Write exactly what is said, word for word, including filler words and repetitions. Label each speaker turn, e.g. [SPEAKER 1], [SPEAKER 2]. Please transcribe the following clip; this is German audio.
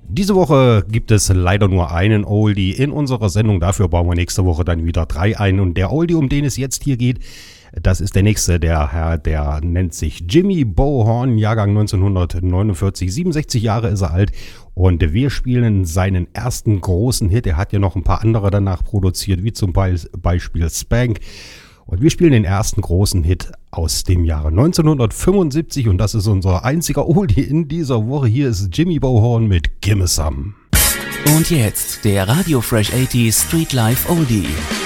[SPEAKER 1] Diese Woche gibt es leider nur einen Oldie in unserer Sendung. Dafür bauen wir nächste Woche dann wieder drei ein. Und der Oldie, um den es jetzt hier geht, das ist der nächste. Der Herr, der nennt sich Jimmy Bohorn, Jahrgang neunzehnhundertneunundvierzig. siebenundsechzig Jahre ist er alt. Und wir spielen seinen ersten großen Hit. Er hat ja noch ein paar andere danach produziert, wie zum Beispiel Spank. Und wir spielen den ersten großen Hit aus dem Jahre neunzehnhundertfünfundsiebzig und das ist unser einziger Oldie in dieser Woche. Hier ist Jimmy Bohorn mit Gimme Some.
[SPEAKER 2] Und jetzt der Radio Fresh achtziger Street Life Oldie.